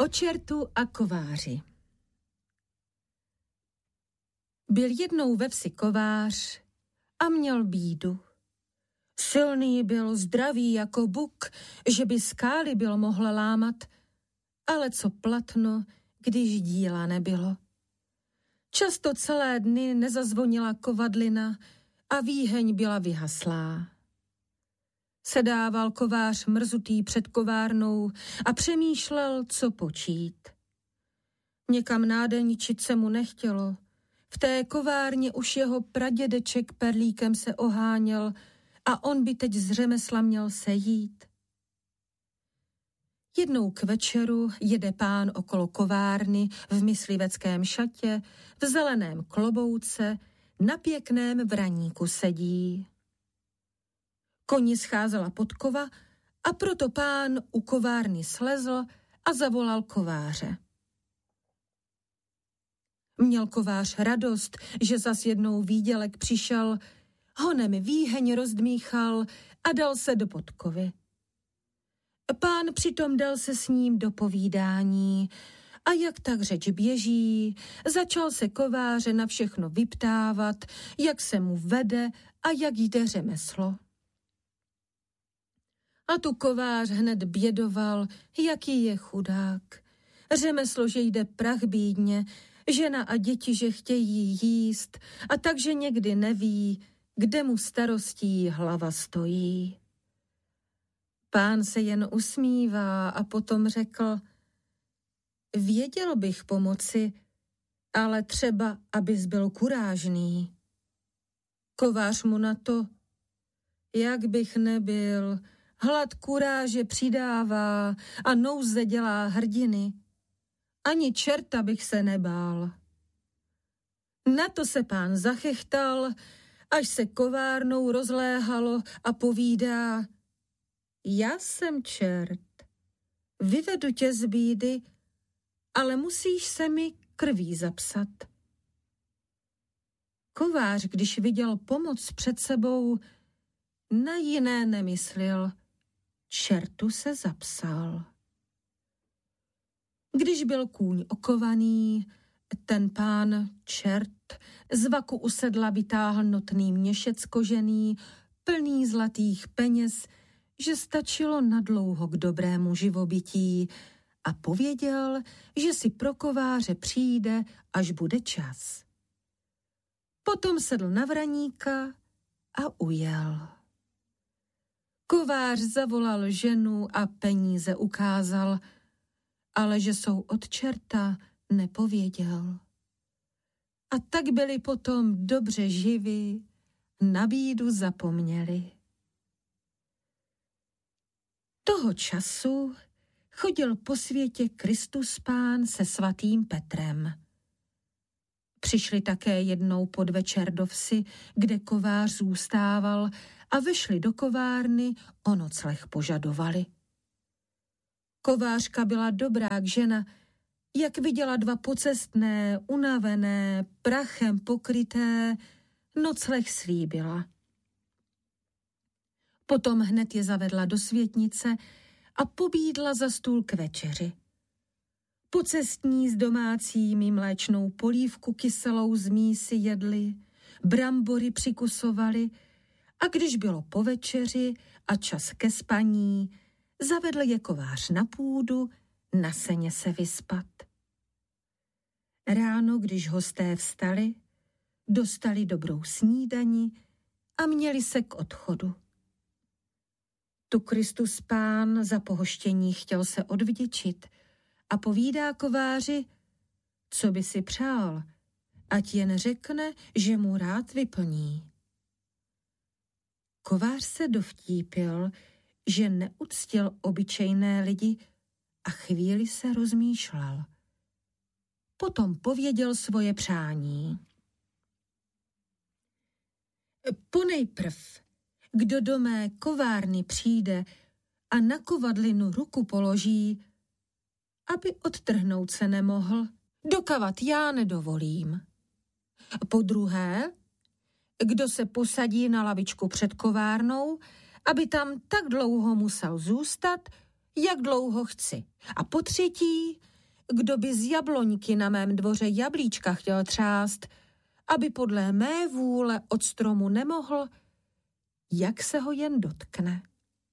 O čertu a kováři. Byl jednou ve vsi kovář a měl bídu. Silný byl, zdravý jako buk, že by skály byl mohl lámat, ale co platno, když díla nebylo. Často celé dny nezazvonila kovadlina a výheň byla vyhaslá. Sedával kovář mrzutý před kovárnou a přemýšlel, co počít. Někam nádeníčit se mu nechtělo. V té kovárně už jeho pradědeček perlíkem se oháněl a on by teď z řemesla měl sejít. Jednou k večeru jede pán okolo kovárny v mysliveckém šatě, v zeleném klobouce, na pěkném vraníku sedí. Koni scházela podkova a proto pán u kovárny slezl a zavolal kováře. Měl kovář radost, že zas jednou výdělek přišel, honem výheň rozdmíchal a dal se do podkovy. Pán přitom dal se s ním do povídání a jak tak řeč běží, začal se kováře na všechno vyptávat, jak se mu vede a jak jde řemeslo. A tu kovář hned bědoval, jaký je chudák. Řemeslo, že jde prach bídně, žena a děti, že chtějí jíst, a takže někdy neví, kde mu starostí hlava stojí. Pán se jen usmívá a potom řekl, věděl bych pomoci, ale třeba, abys byl kurážný. Kovář mu na to, jak bych nebyl, hlad kuráže přidává a nouze dělá hrdiny. Ani čerta bych se nebál. Na to se pán zachechtal, až se kovárnou rozléhalo a povídá, já jsem čert, vyvedu tě z bídy, ale musíš se mi krví zapsat. Kovář, když viděl pomoc před sebou, na jiné nemyslel, čertu se zapsal. Když byl kůň okovaný, ten pán čert z vaku u sedla vytáhl notný měšec kožený, plný zlatých peněz, že stačilo nadlouho k dobrému živobytí a pověděl, že si pro kováře přijde, až bude čas. Potom sedl na vraníka a ujel. Kovář zavolal ženu a peníze ukázal, ale že jsou od čerta, nepověděl. A tak byli potom dobře živí, na bídu zapomněli. Toho času chodil po světě Kristus Pán se svatým Petrem. Přišli také jednou podvečer do vsi, kde kovář zůstával, a vešli do kovárny, o nocleh požadovali. Kovářka byla dobrák žena, jak viděla dva pocestné, unavené, prachem pokryté, nocleh slíbila. Potom hned je zavedla do světnice a pobídla za stůl k večeři. Pocestní s domácími mléčnou polívku kyselou z mísy jedli, brambory přikusovali a když bylo po večeři a čas ke spaní, zavedl je kovář na půdu, na seně se vyspat. Ráno, když hosté vstali, dostali dobrou snídani a měli se k odchodu. Tu Kristus Pán za pohoštění chtěl se odvděčit a povídá kováři, co by si přál, ať jen řekne, že mu rád vyplní. Kovář se dovtípil, že neuctil obyčejné lidi a chvíli se rozmýšlel. Potom pověděl svoje přání. Ponejprv, kdo do mé kovárny přijde a na kovadlinu ruku položí, aby odtrhnout se nemohl, dokavat já nedovolím. Podruhé, kdo se posadí na lavičku před kovárnou, aby tam tak dlouho musel zůstat, jak dlouho chci. A potřetí, kdo by z jabloňky na mém dvoře jablíčka chtěl třást, aby podle mé vůle od stromu nemohl, jak se ho jen dotkne.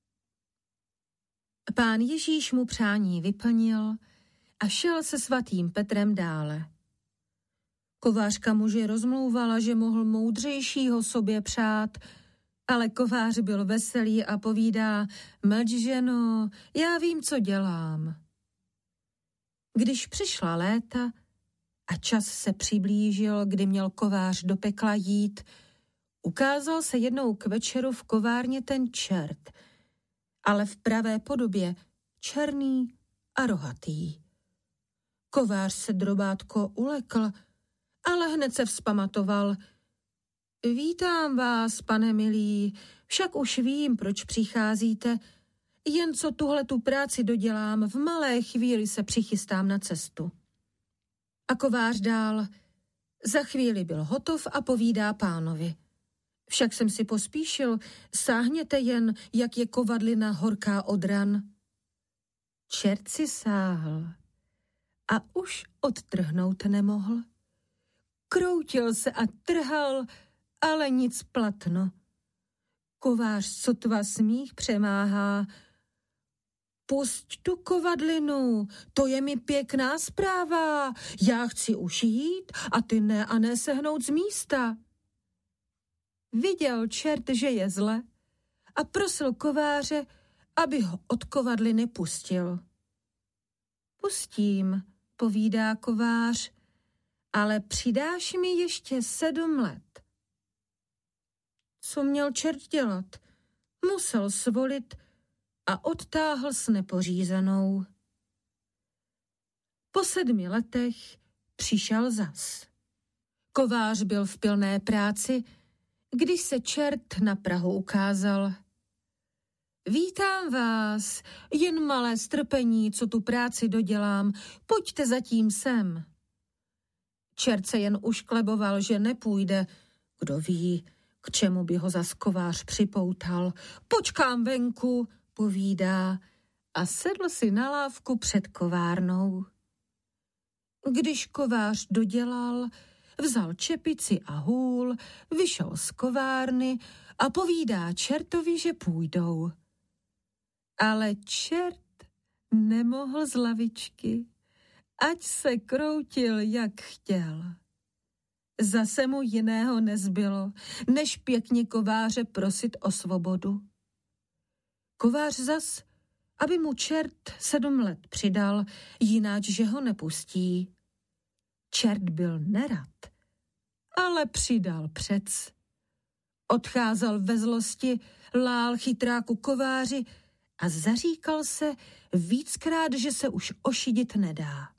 Pán Ježíš mu přání vyplnil a šel se svatým Petrem dále. Kovářka muži rozmlouvala, že mohl moudřejšího sobě přát, ale kovář byl veselý a povídá: mlč, ženo, já vím, co dělám. Když přišla léta a čas se přiblížil, kdy měl kovář do pekla jít, ukázal se jednou k večeru v kovárně ten čert, ale v pravé podobě, černý a rohatý. Kovář se drobátko ulekl, ale hned se vzpamatoval. Vítám vás, pane milý, však už vím, proč přicházíte, jen co tuhletu práci dodělám, v malé chvíli se přichystám na cestu. A kovář dál. Za chvíli byl hotov a povídá pánovi. Však jsem si pospíšil, sáhněte jen, jak je kovadlina horká od ran. Čert si sáhl a už odtrhnout nemohl. Kroutil se a trhal, ale nic platno. Kovář sotva smích přemáhá. Pusť tu kovadlinu, to je mi pěkná zpráva. Já chci už jít a ty ne a ne sehnout z místa. Viděl čert, že je zle a prosil kováře, aby ho od kovadliny pustil. Pustím, povídá kovář, ale přidáš mi ještě 7 let. Co měl čert dělat? Musel svolit a odtáhl s nepořízenou. Po 7 letech přišel zas. Kovář byl v pilné práci, když se čert na prahu ukázal. Vítám vás, jen malé strpení, co tu práci dodělám, pojďte zatím sem. Čert se jen uškleboval, že nepůjde, kdo ví, k čemu by ho zas kovář připoutal. Počkám venku, povídá a sedl si na lávku před kovárnou. Když kovář dodělal, vzal čepici a hůl, vyšel z kovárny a povídá čertovi, že půjdou. Ale čert nemohl z lavičky, ať se kroutil, jak chtěl. Zase mu jiného nezbylo, než pěkně kováře prosit o svobodu. Kovář zas, aby mu čert 7 let přidal, jináč, že ho nepustí. Čert byl nerad, ale přidal přec. Odcházel ve zlosti, lál chytráku kováři a zaříkal se víckrát, že se už ošidit nedá.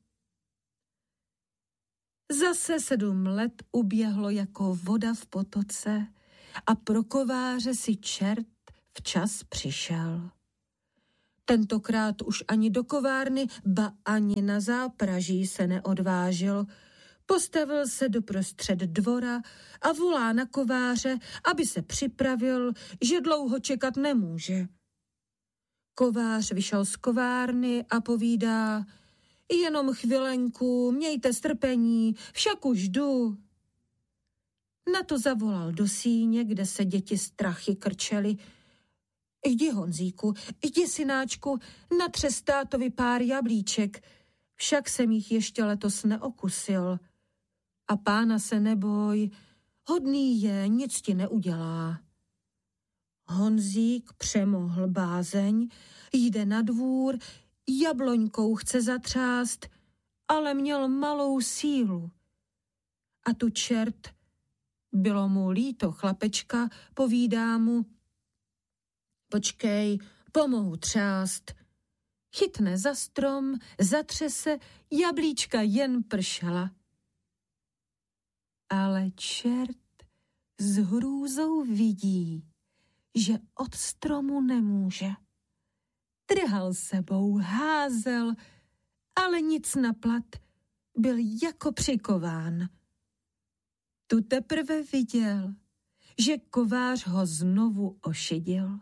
Zase 7 let uběhlo jako voda v potoce a pro kováře si čert včas přišel. Tentokrát už ani do kovárny, ba ani na zápraží se neodvážil. Postavil se doprostřed dvora a volá na kováře, aby se připravil, že dlouho čekat nemůže. Kovář vyšel z kovárny a povídá: jenom chvilenku, mějte strpení, však už jdu. Na to zavolal do síně, kde se děti strachy krčely. Jdi, Honzíku, jdi, synáčku, natřes tátovi pár jablíček, však jsem jich ještě letos neokusil. A pána se neboj, hodný je, nic ti neudělá. Honzík přemohl bázeň, jde na dvůr, jabloňkou chce zatřást, ale měl malou sílu. A tu čert, bylo mu líto chlapečka, povídá mu: počkej, pomohu třást. Chytne za strom, zatřese, jablíčka jen pršela. Ale čert s hrůzou vidí, že od stromu nemůže. Trhal sebou, házel, ale nic na plat, byl jako přikován. Tu teprve viděl, že kovář ho znovu ošidil.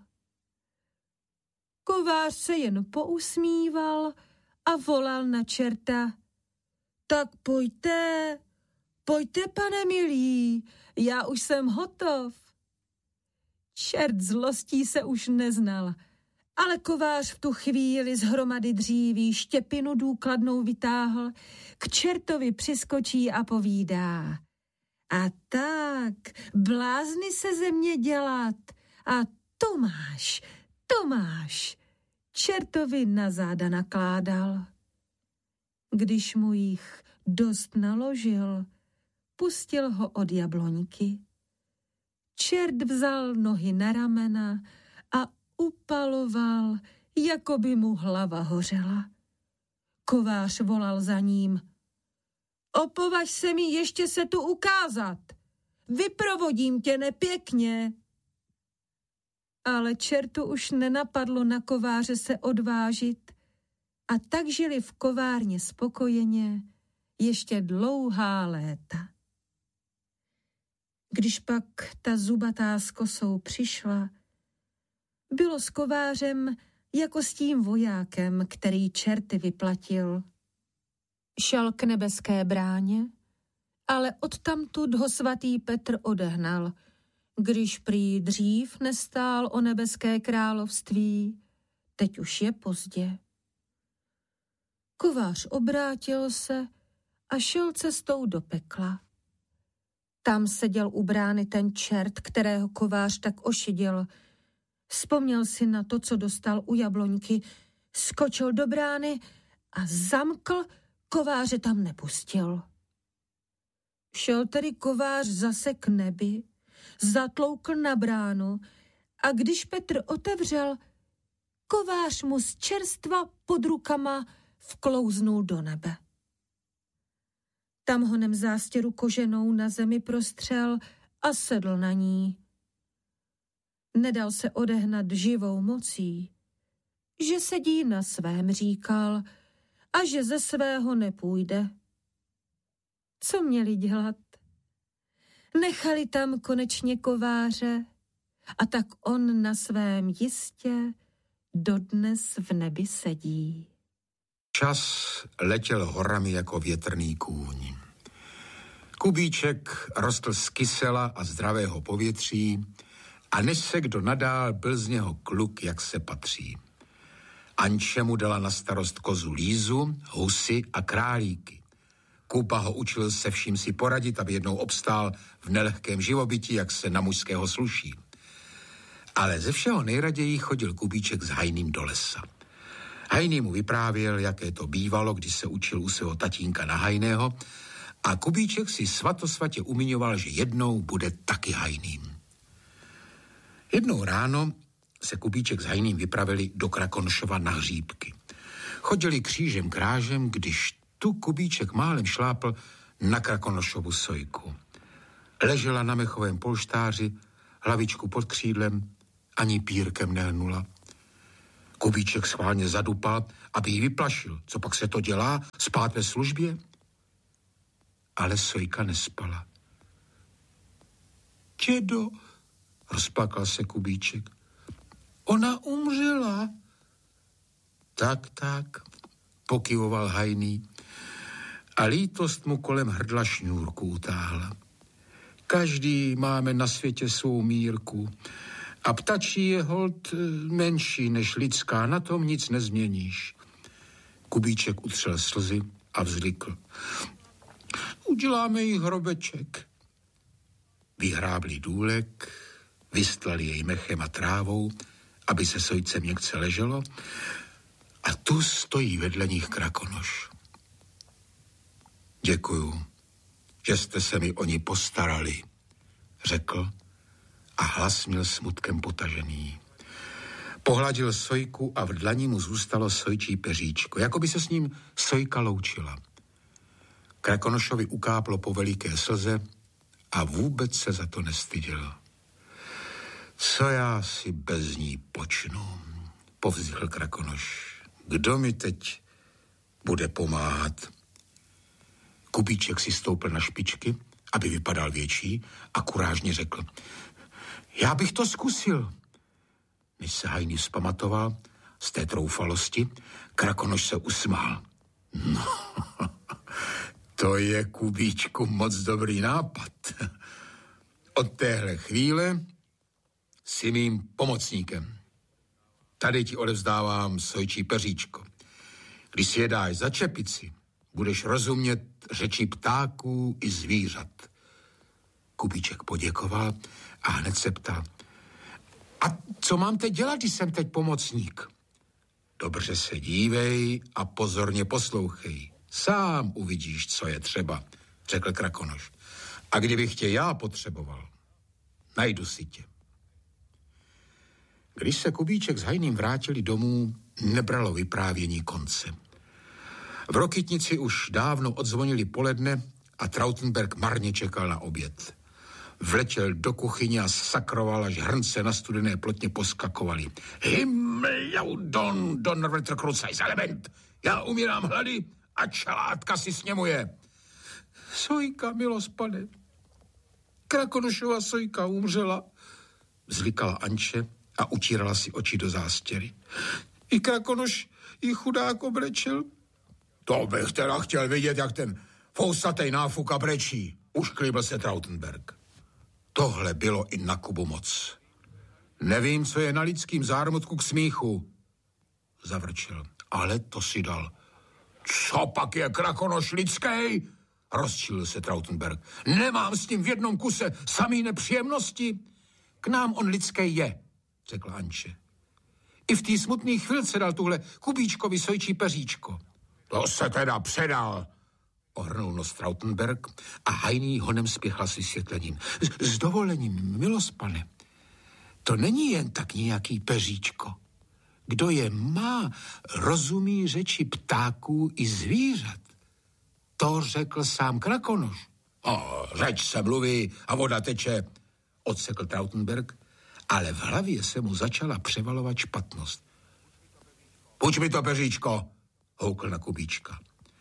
Kovář se jen pousmíval a volal na čerta: Tak pojďte, pane milý, já už jsem hotov. Čert zlostí se už neznal, ale kovář v tu chvíli z hromady dříví štěpinu důkladnou vytáhl, k čertovi přiskočí a povídá. A tak, blázny se ze mě dělat. A Tomáš, čertovi na záda nakládal. Když mu jich dost naložil, pustil ho od jabloňky. Čert vzal nohy na ramena a upaloval, jako by mu hlava hořela. Kovář volal za ním. Opovaž se mi ještě se tu ukázat. Vyprovodím tě nepěkně. Ale čertu už nenapadlo na kováře se odvážit a tak žili v kovárně spokojeně ještě dlouhá léta. Když pak ta zubatá s kosou přišla, bylo s kovářem jako s tím vojákem, který čerty vyplatil. Šel k nebeské bráně, ale odtamtud ho svatý Petr odehnal, když prý dřív nestál o nebeské království, teď už je pozdě. Kovář obrátil se a šel cestou do pekla. Tam seděl u brány ten čert, kterého kovář tak ošidil. Vzpomněl si na to, co dostal u jabloňky, skočil do brány a zamkl, kováře tam nepustil. Šel tedy kovář zase k nebi, zatloukl na bránu a když Petr otevřel, kovář mu z čerstva pod rukama vklouznul do nebe. Tam honem zástěru koženou na zemi prostřel a sedl na ní. Nedal se odehnat živou mocí, že sedí na svém, říkal, a že ze svého nepůjde. Co měli dělat? Nechali tam konečně kováře a tak on na svém jistě dodnes v nebi sedí. Čas letěl horami jako větrný kůň. Kubíček rostl z kysela a zdravého povětří a než se kdo nadál, byl z něho kluk, jak se patří. Anče mu dala na starost kozu Lízu, husy a králíky. Kuba ho učil se vším si poradit, aby jednou obstál v nelehkém živobytí, jak se na mužského sluší. Ale ze všeho nejraději chodil Kubíček s Hajným do lesa. Hajný mu vyprávěl, jaké to bývalo, když se učil u svého tatínka na Hajného, a Kubíček si svatosvatě umiňoval, že jednou bude taky Hajným. Jednou ráno se Kubíček s Hajným vypravili do Krakonošova na hříbky. Chodili křížem krážem, když tu Kubíček málem šlápl na Krakonošovu sojku. Ležela na mechovém polštáři, hlavičku pod křídlem, ani pírkem nehnula. Kubíček schválně zadupal, aby ji vyplašil. Co pak se to dělá? Spát ve službě? Ale sojka nespala. Dědo, rozplakal se Kubíček, ona umřela. Tak, pokyvoval Hajný a lítost mu kolem hrdla šňůrku utáhla. Každý máme na světě svou mírku a ptačí je holt menší než lidská, na tom nic nezměníš. Kubíček utřel slzy a vzlikl. Uděláme jí hrobeček. Vyhrábli důlek, vystlali jej mechem a trávou, aby se sojce měkce leželo, a tu stojí vedle nich Krakonoš. Děkuju, že jste se mi o ní postarali, řekl a hlas měl smutkem potažený. Pohladil sojku a v dlani mu zůstalo sojčí peříčko, jako by se s ním sojka loučila. Krakonošovi ukáplo po veliké slze a vůbec se za to nestyděl. Co já si bez ní počnu, povzdichl Krakonoš. Kdo mi teď bude pomáhat? Kubíček si stoupil na špičky, aby vypadal větší, a kurážně řekl. Já bych to zkusil. Než se Hajný vzpamatoval z té troufalosti, Krakonoš se usmál. No, To je, Kubíčku, moc dobrý nápad. Od téhle chvíle jsi mým pomocníkem. Tady ti odevzdávám sojčí peříčko. Když si je dáš za čepici, budeš rozumět řeči ptáků i zvířat. Kubíček poděkoval a hned se ptal. A co mám teď dělat, když jsem teď pomocník? Dobře se dívej a pozorně poslouchej. Sám uvidíš, co je třeba, řekl Krakonoš. A kdybych tě já potřeboval, najdu si tě. Když se Kubíček s Hajným vrátili domů, nebralo vyprávění konce. V Rokytnici už dávno odzvonili poledne a Trautenberg marně čekal na oběd. Vletěl do kuchyně a sakroval, až hrnce na studené plotně poskakovaly. Himmel, Donnerwetter, Kruzajs, element! Já umírám hlady a čelátka si sněmuje. Sojka, milospane. Krakonošova Sojka umřela, vzlikala Anče a utírala si oči do zástěry. I Krakonoš ji chudák obrečil. To bych teda chtěl vidět, jak ten fousatej náfuka brečí. Ušklíbil se Trautenberg. Tohle bylo i na Kubu moc. Nevím, co je na lidským zármutku k smíchu, zavrčel. Ale to si dal. Co pak je Krakonoš lidský? Rozčilil se Trautenberg. Nemám s ním v jednom kuse samý nepříjemnosti. K nám on lidský je, řekla Anče. I v té smutné chvilce dal tuhle Kubíčkovi sojčí peříčko. To se teda předal, ohrnul nos Trautenberg a Hajný honem spěchla s vysvětlením. S dovolením, milospane, to není jen tak nějaký peříčko. Kdo je má, rozumí řeči ptáků i zvířat. To řekl sám Krakonoš. Řeč se mluví a voda teče, odsekl Trautenberg, ale v hlavě se mu začala převalovat špatnost. Půjč mi to peříčko, houkl na Kubíčka.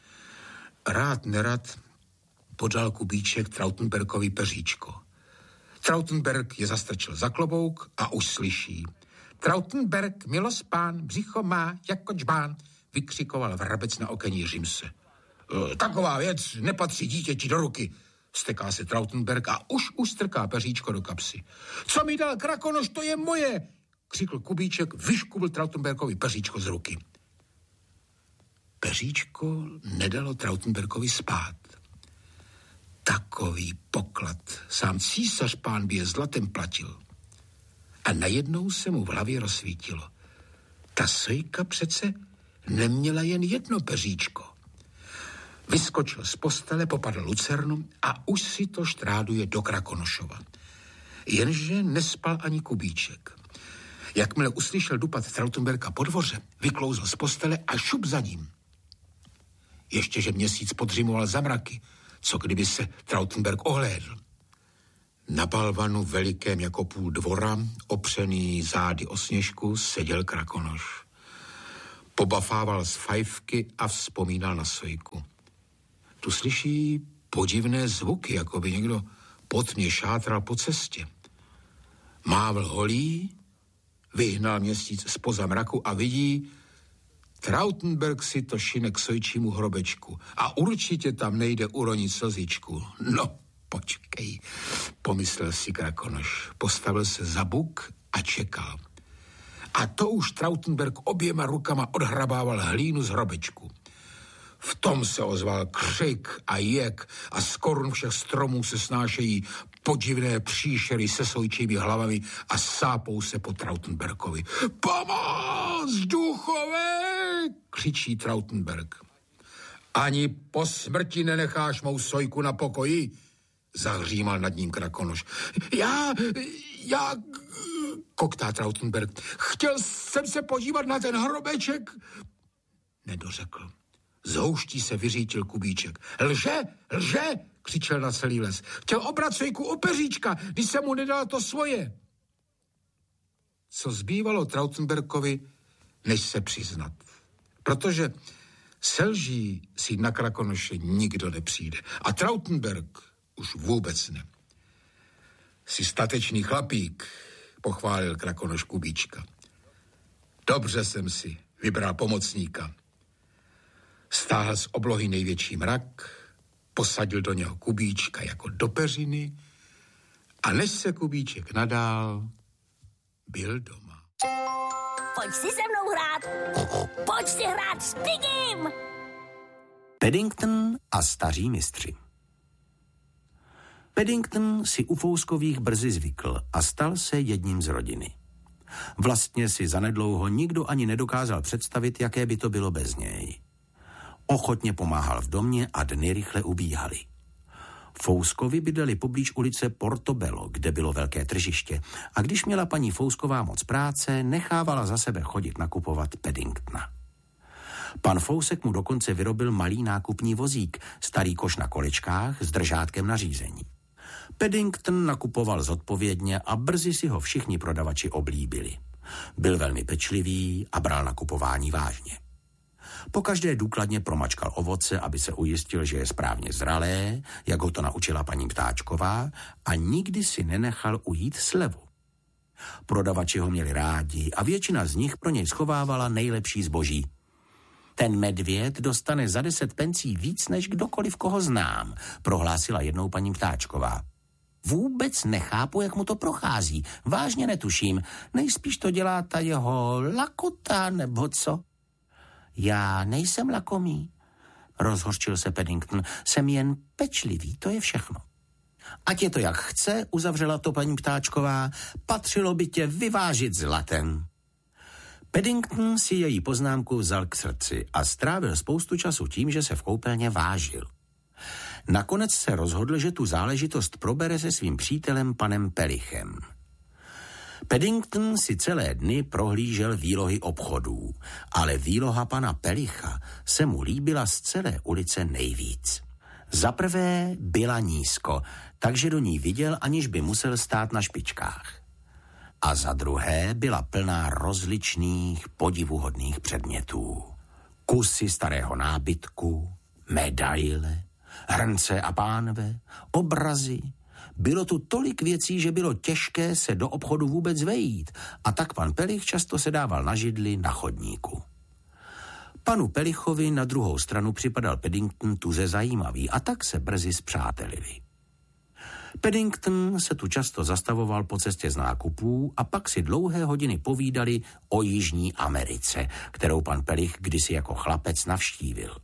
Rád nerad podal Kubíček Trautenbergovi peříčko. Trautenberg je zastrčil za klobouk a už slyší. Trautenberg, milospán, břicho má jako džbán, vykřikoval vrabec na okení Římse. Taková věc nepatří dítěti do ruky, steká se Trautenberg a už strká peříčko do kapsy. Co mi dal Krakonoš, to je moje, křikl Kubíček, vyškubl Trautenbergovi peříčko z ruky. Peříčko nedalo Trautenbergovi spát. Takový poklad sám císař pán by je zlatem platil. A najednou se mu v hlavě rozsvítilo. Ta Sojka přece neměla jen jedno peříčko. Vyskočil z postele, popadl lucernu a už si to štráduje do Krakonošova. Jenže nespal ani Kubíček. Jakmile uslyšel dupat Trautenberga po dvoře, vyklouzl z postele a šup za ním. Ještě, že měsíc podřimoval za mraky, co kdyby se Trautenberg ohlédl. Na balvanu velikém jako půl dvora, opřený zády o sněžku, seděl Krakonoš. Pobafával z fajfky a vzpomínal na Sojku. Tu slyší podivné zvuky, jako by někdo potmě šátral po cestě. Mávl holí, vyhnal měsíc zpoza mraku a vidí, Trautenberg si to šine k Sojčímu hrobečku a určitě tam nejde uronit slzičku. No, počkej, pomyslel si Krakonoš. Postavil se za buk a čekal. A to už Trautenberg oběma rukama odhrabával hlínu z hrobečku. V tom se ozval křik a jek a z korun všech stromů se snášejí podivné příšery se Sojčími hlavami a sápou se po Trautenbergovi. Pomoc, duchové! Křičí Trautenberg. Ani po smrti nenecháš mou Sojku na pokoji? Zahřímal nad ním Krakonoš. Já, koktá Trautenberg. Chtěl jsem se podívat na ten hrobeček. Nedořekl. Z houští se vyřítil Kubíček. Lže, křičel na celý les. Chtěl obrat Sojku o peříčka, když se mu nedala to svoje. Co zbývalo Trautenbergovi, než se přiznat. Protože se lží si na Krakonoše nikdo nepřijde. A Trautenberg už vůbec ne. Jsi statečný chlapík, pochválil Krakonoš Kubíčka. Dobře jsem si vybral pomocníka. Stáhl z oblohy největší mrak posadil do něho Kubíčka jako do peřiny a než se Kubíček nadál, byl doma. Pojď si se mnou hrát. Pojď si hrát s Pigim. Paddington a staří mistři. Paddington si u Fouskových brzy zvykl a stal se jedním z rodiny. Vlastně si zanedlouho nikdo ani nedokázal představit, jaké by to bylo bez něj. Ochotně pomáhal v domě a dny rychle ubíhaly. Fouskovi bydleli poblíž ulice Portobello, kde bylo velké tržiště, a když měla paní Fousková moc práce, nechávala za sebe chodit nakupovat Paddingtona. Pan Fousek mu dokonce vyrobil malý nákupní vozík, starý koš na kolečkách s držátkem na řízení. Paddington nakupoval zodpovědně a brzy si ho všichni prodavači oblíbili. Byl velmi pečlivý a bral nakupování vážně. Pokaždé důkladně promačkal ovoce, aby se ujistil, že je správně zralé, jak ho to naučila paní Ptáčková, a nikdy si nenechal ujít slevu. Prodavači ho měli rádi a většina z nich pro něj schovávala nejlepší zboží. Ten medvěd dostane za 10 pencí víc než kdokoliv, koho znám, prohlásila jednou paní Ptáčková. Vůbec nechápu, jak mu to prochází. Vážně netuším. Nejspíš to dělá ta jeho lakota, nebo co? Já nejsem lakomý, rozhořčil se Paddington. Jsem jen pečlivý, to je všechno. Ať je to jak chce, uzavřela to paní Ptáčková, patřilo by tě vyvážit zlatem. Paddington si její poznámku vzal k srdci a strávil spoustu času tím, že se v koupelně vážil. Nakonec se rozhodl, že tu záležitost probere se svým přítelem panem Pelichem. Paddington si celé dny prohlížel výlohy obchodů, ale výloha pana Pelicha se mu líbila z celé ulice nejvíc. Za prvé byla nízko, takže do ní viděl, aniž by musel stát na špičkách. A za druhé byla plná rozličných podivuhodných předmětů. Kusy starého nábytku, medaile, hrnce a pánve, obrazy. Bylo tu tolik věcí, že bylo těžké se do obchodu vůbec vejít, a tak pan Pelich často sedával na židli na chodníku. Panu Pelichovi na druhou stranu připadal Paddington tuze zajímavý, a tak se brzy spřátelili. Paddington se tu často zastavoval po cestě z nákupů a pak si dlouhé hodiny povídali o Jižní Americe, kterou pan Pelich kdysi jako chlapec navštívil.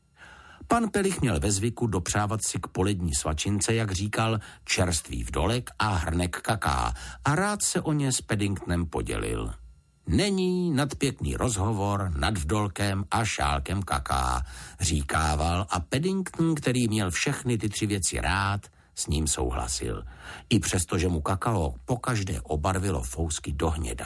Pan Pelich měl ve zvyku dopřávat si k polední svačince, jak říkal, čerstvý vdolek a hrnek kaká, a rád se o ně s Paddingtonem podělil. Není nadpěkný rozhovor nad vdolkem a šálkem kaká, říkával, a Paddington, který měl všechny ty 3 věci rád, s ním souhlasil. I přesto, že mu kakao pokaždé obarvilo fousky do hněda.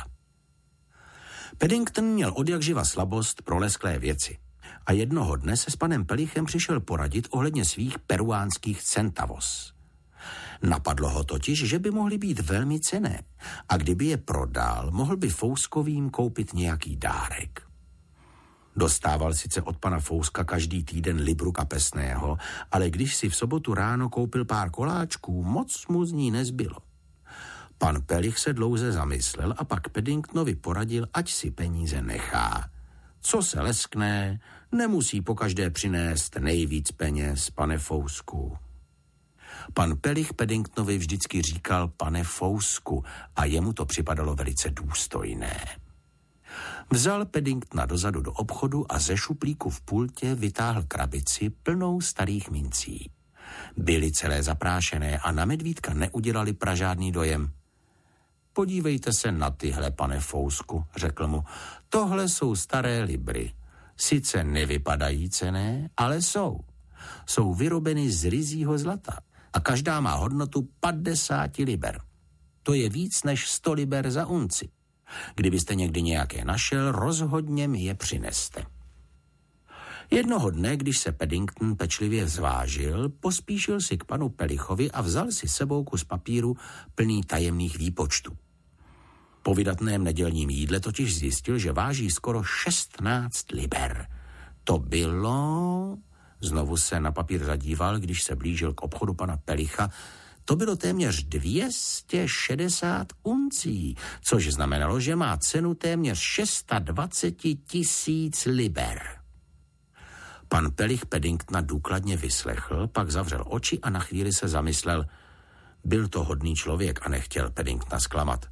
Paddington měl odjakživa slabost pro lesklé věci. A jednoho dne se s panem Pelichem přišel poradit ohledně svých peruánských centavos. Napadlo ho totiž, že by mohly být velmi cenné a kdyby je prodal, mohl by Fouskovým koupit nějaký dárek. Dostával sice od pana Fouska každý týden libru kapesného, ale když si v sobotu ráno koupil pár koláčků, moc mu z ní nezbylo. Pan Pelich se dlouze zamyslel a pak Paddingtonovi poradil, ať si peníze nechá. Co se leskne, nemusí pokaždé přinést nejvíc peněz, pane Fousku. Pan Pelich Paddingtonovi vždycky říkal pane Fousku a jemu to připadalo velice důstojné. Vzal Paddingtona dozadu do obchodu a ze šuplíku v pultě vytáhl krabici plnou starých mincí. Byly celé zaprášené a na medvídka neudělali pražádný dojem. Podívejte se na tyhle, pane Fousku, řekl mu. Tohle jsou staré libry. Sice nevypadají cenné, ale jsou. Jsou vyrobeny z ryzího zlata a každá má hodnotu 50 liber. To je víc než 100 liber za unci. Kdybyste někdy nějaké našel, rozhodně mi je přineste. Jednoho dne, když se Paddington pečlivě zvážil, pospíšil si k panu Pelichovi a vzal si sebou kus papíru plný tajemných výpočtů. Po vydatném nedělním jídle totiž zjistil, že váží skoro 16 liber. To bylo... Znovu se na papír zadíval, když se blížil k obchodu pana Pelicha. To bylo téměř 260 uncí, což znamenalo, že má cenu téměř 620 000 liber. Pan Pelich Paddingtona důkladně vyslechl, pak zavřel oči a na chvíli se zamyslel. Byl to hodný člověk a nechtěl Paddingtona zklamat.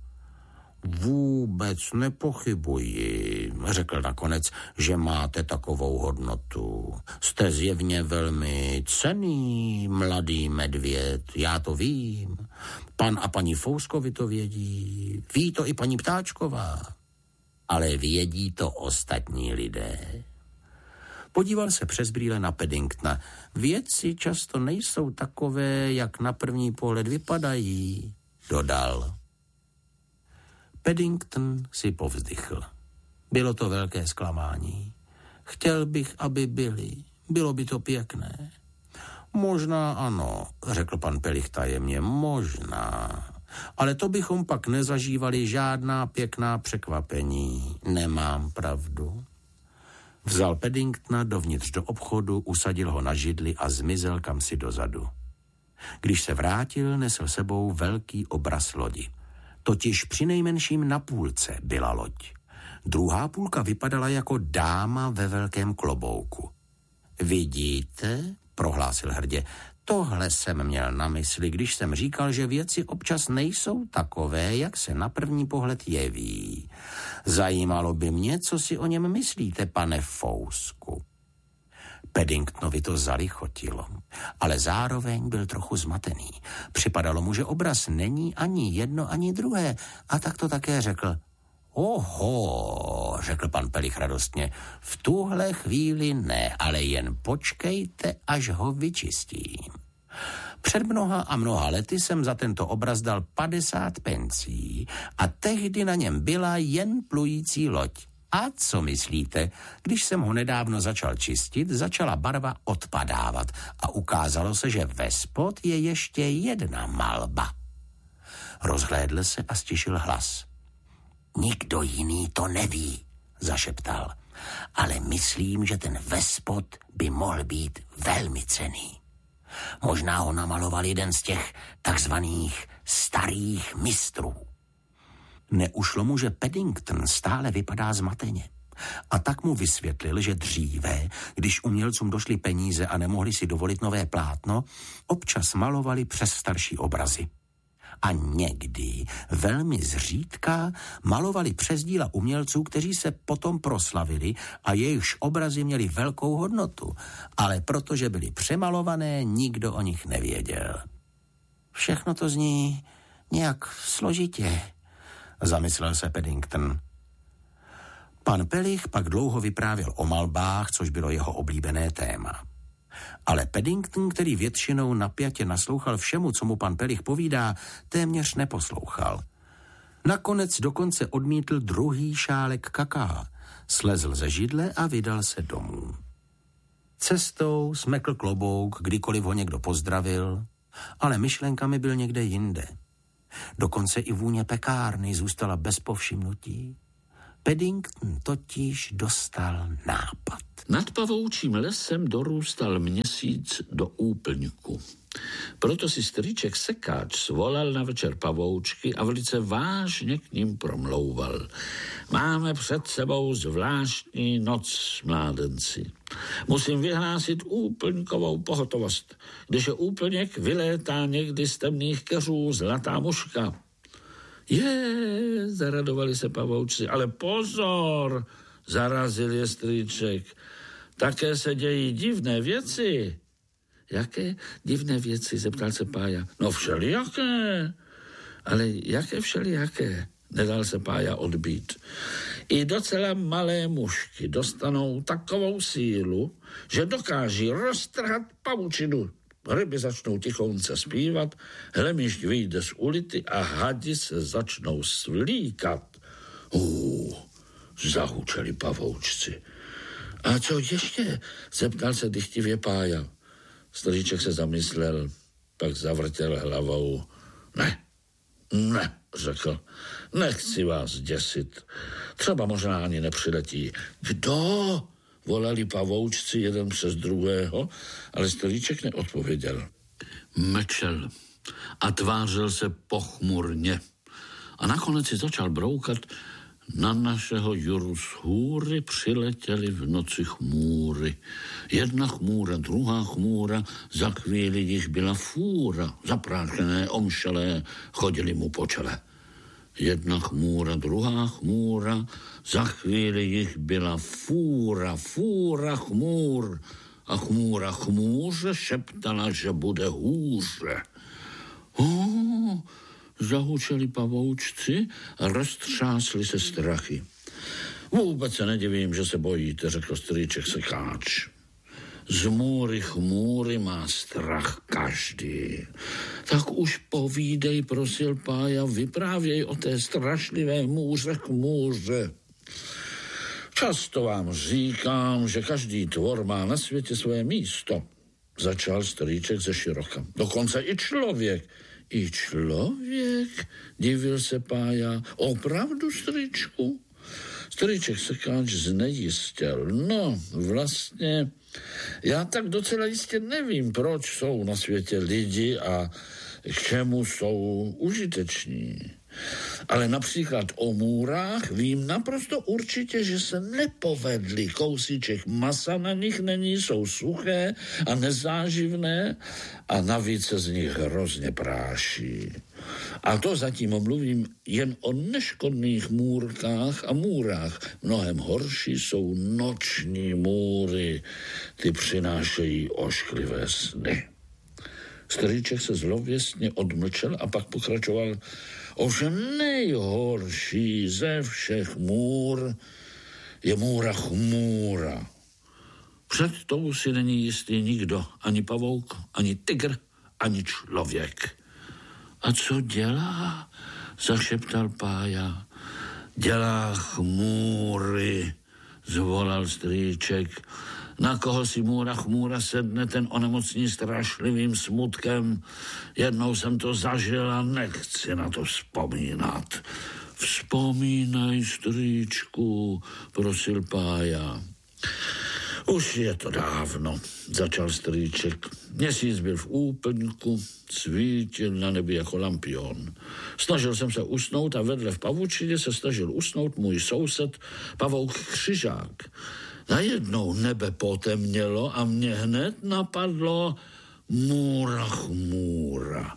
Vůbec nepochybuji, řekl nakonec, že máte takovou hodnotu. Jste zjevně velmi cenný, mladý medvěd, já to vím. Pan a paní Fouskovi to vědí, ví to i paní Ptáčková. Ale vědí to ostatní lidé. Podíval se přes brýle na Paddingtona. Věci často nejsou takové, jak na první pohled vypadají, dodal. Paddington si povzdychl. Bylo to velké zklamání. Chtěl bych, aby byli. Bylo by to pěkné. Možná ano, řekl pan Pelich tajemně, možná. Ale to bychom pak nezažívali žádná pěkná překvapení. Nemám pravdu. Vzal Paddingtona dovnitř do obchodu, usadil ho na židli a zmizel kamsi dozadu. Když se vrátil, nesl sebou velký obraz lodi. Totiž přinejmenším na půlce byla loď. Druhá půlka vypadala jako dáma ve velkém klobouku. Vidíte, prohlásil hrdě, tohle jsem měl na mysli, když jsem říkal, že věci občas nejsou takové, jak se na první pohled jeví. Zajímalo by mě, co si o něm myslíte, pane Fousku. Paddingtonovi to zalichotilo, ale zároveň byl trochu zmatený. Připadalo mu, že obraz není ani jedno, ani druhé, a tak to také řekl. Oho, řekl pan Pelich radostně, v tuhle chvíli ne, ale jen počkejte, až ho vyčistím. Před mnoha a mnoha lety jsem za tento obraz dal 50 pencí a tehdy na něm byla jen plující loď. A co myslíte? Když jsem ho nedávno začal čistit, začala barva odpadávat a ukázalo se, že vespod je ještě jedna malba. Rozhlédl se a stišil hlas. Nikdo jiný to neví, zašeptal, ale myslím, že ten vespod by mohl být velmi cenný. Možná ho namaloval jeden z těch takzvaných starých mistrů. Neušlo mu, že Paddington stále vypadá zmateně. A tak mu vysvětlil, že dříve, když umělcům došly peníze a nemohli si dovolit nové plátno, občas malovali přes starší obrazy. A někdy, velmi zřídka, malovali přes díla umělců, kteří se potom proslavili a jejichž obrazy měli velkou hodnotu, ale protože byly přemalované, nikdo o nich nevěděl. Všechno to zní nějak složitě, zamyslel se Paddington. Pan Pelich pak dlouho vyprávěl o malbách, což bylo jeho oblíbené téma. Ale Paddington, který většinou napjatě naslouchal všemu, co mu pan Pelich povídá, téměř neposlouchal. Nakonec dokonce odmítl druhý šálek kakaa, slezl ze židle a vydal se domů. Cestou smekl klobouk, kdykoliv ho někdo pozdravil, ale myšlenkami byl někde jinde. Dokonce i vůně pekárny zůstala bez povšimnutí. Paddington totiž dostal nápad. Nad pavoučím lesem dorůstal měsíc do úplňku. Proto si strýček Sekáč svolal na večer pavoučky a velice vážně k ním promlouval. Máme před sebou zvláštní noc, mládenci. Musím vyhlásit úplňkovou pohotovost. Když je úplněk, vylétá někdy z temných keřů zlatá muška. Zaradovali se pavoučci, ale pozor, zarazil je strýček. Také se dějí divné věci. Jaké divné věci, zeptal se Pája. No všelijaké. Ale jaké všelijaké? Nedal se Pája odbít. I docela malé mušky dostanou takovou sílu, že dokáží roztrhat pavučinu. Ryby začnou tichounce zpívat, hlemýšť vyjde z ulity a hadi se začnou svlíkat. Zahučeli pavoučci. A co ještě? Zeptal se dychtivě Pája. Strýček se zamyslel, pak zavrtěl hlavou. Ne, řekl. Nechci vás děsit. Třeba možná ani nepřiletí. Kdo? Volali pavoučci jeden přes druhého, ale strýček neodpověděl. Mlčel a tvářil se pochmurně. A nakonec si začal broukat. Na našeho Juru z hůry přiletěly v noci chmůry. Jedna chmůra, druhá chmůra, za chvíli jich byla fůra. Zaprášené, omšelé, chodili mu po čele. Jedna chmůra, druhá chmůra, za chvíli jich byla fůra, fůra chmůr. A chmůra chmůře šeptala, že bude hůře. Zahučeli pavoučci a roztřásli se strachy. Vůbec se nedivím, že se bojíte, řekl strýček Sekáč. Z můry chmůry má strach každý. Tak už povídej, prosil Pája, vyprávěj o té strašlivé můře chmůře. Často vám říkám, že každý tvor má na světě své místo, začal strýček ze široka. Dokonce i člověk. I člověk, divil se Pája. Opravdu, strýčku? Strýček Sekáč znejistěl. No, vlastně, já tak docela jistě nevím, proč jsou na světě lidi a k čemu jsou užiteční. Ale například o můrách vím naprosto určitě, že se nepovedli. Kousíček masa na nich není, jsou suché a nezáživné a navíc se z nich hrozně práší. A to zatím mluvím jen o neškodných můrkách a můrách. Mnohem horší jsou noční můry. Ty přinášejí ošklivé sny. Strýček se zlověstně odmlčel a pak pokračoval. Ovšem nejhorší ze všech můr je můra chmůra. Před tou si není jistý nikdo, ani pavouk, ani tygr, ani člověk. A co dělá? Zašeptal Pája. Dělá chmůry, zvolal strýček. Na koho si můra chmůra sedne, ten onemocní strašlivým smutkem. Jednou jsem to zažil a nechci na to vzpomínat. Vzpomínaj, strýčku, prosil Pája. Už je to dávno, začal strýček. Měsíc byl v úplňku, svítil na nebi jako lampion. Snažil jsem se usnout a vedle v pavučině se snažil usnout můj soused pavouk Křižák. Najednou nebe potemnělo a mě hned napadlo můra chmůra.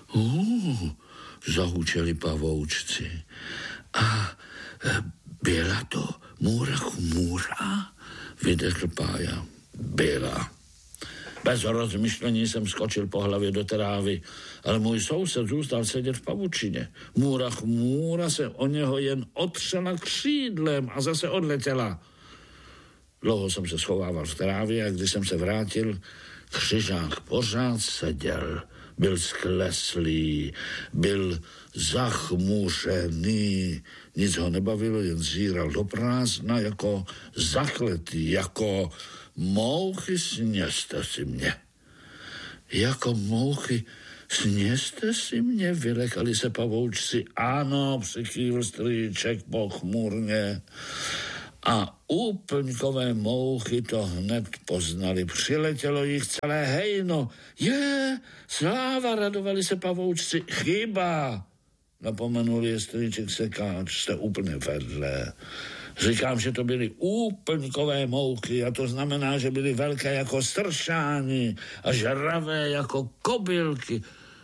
Zahučeli pavoučci. A byla to můra chmůra? Vydechl Pája. Byla. Bez rozmyšlení jsem skočil po hlavě do trávy, ale můj soused zůstal sedět v pavučině. Můra chmůra se o něho jen otřela křídlem a zase odletěla. Dlouho jsem se schovával v trávě a když jsem se vrátil, Křižák pořád seděl. Byl skleslý, byl zachmuřený. Nic ho nebavilo, jen zíral do prázdna jako zakletý, jako mouchy, sněste si mě. Jako mouchy, sněste si mě, vylekali se pavoučci. Ano, přikývl strýček pochmurně. A úplňkové mouchy to hned poznali. Přiletělo jich celé hejno. Sláva, radovali se pavoučci. Chyba, napomenul je strýček Sekáč, jste úplně vedle. Říkám, že to byly úplňkové mouchy a to znamená, že byly velké jako stršáni a žravé jako kobylky.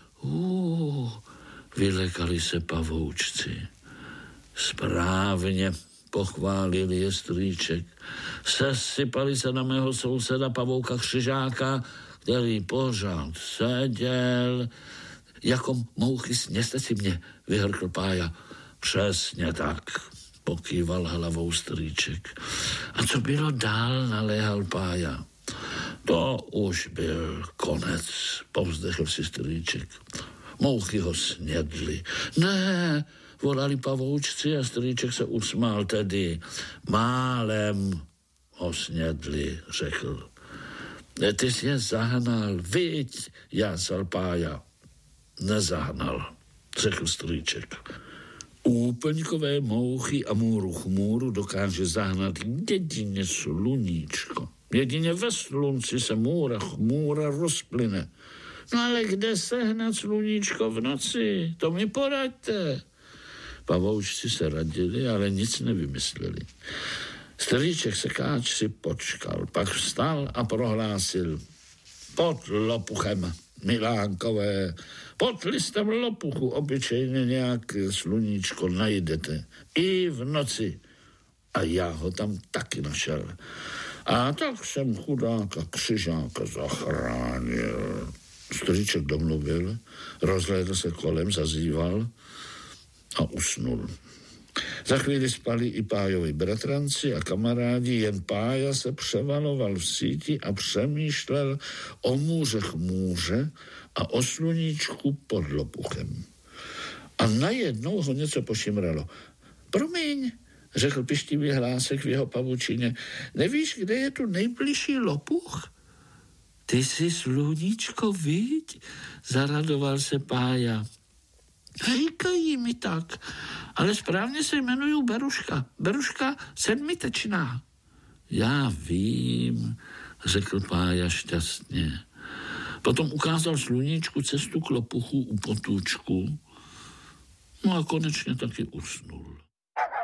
Vylekali se pavoučci. Správně, pochválil je strýček. Sesypali se na mého souseda pavouka Křižáka, který pořád seděl. Jako mouchy, sněste si mě, vyhrkl Pája. Přesně tak, pokýval hlavou strýček. A co bylo dál, naléhal Pája. To už byl konec, povzdechl si strýček. Mouchy ho snědly. Ne, volali pavoučci a strýček se usmál, tedy málem ho snědli, řekl. Ty jsi je zahnal, viď, jásal Pája. Nezahnal, řekl strýček. Úplňkové mouchy a můru chmůru dokáže zahnat jedině sluníčko. Jedině ve slunci se můra chmůra rozplyne. No ale kde sehnat sluníčko v noci? To mi poraďte. Pavoučci se radili, ale nic nevymysleli. Strýček sekáč si počkal, pak vstal a prohlásil: pod lopuchem, milánkové, pod listem lopuchu obyčejně nějaké sluníčko najdete. I v noci. A já ho tam taky našel. A tak jsem chudáka křižáka zachránil. Strýček domluvil, rozhlédl se kolem, zazýval a usnul. Za chvíli spali i Pájovi bratranci a kamarádi, jen Pája se převaloval v síti a přemýšlel o můřech můře a o sluníčku pod lopuchem. A najednou ho něco pošimralo. Promiň, řekl pištivý hlásek v jeho pavučině, nevíš, kde je tu nejbližší lopuch? Ty jsi sluníčko, viď? Zaradoval se Pája. Říkají mi tak, ale správně se jmenuju Beruška. Beruška sedmitečná. Já vím, řekl Pája šťastně. Potom ukázal sluníčku cestu k lopuchu u potůčku. No a konečně taky usnul.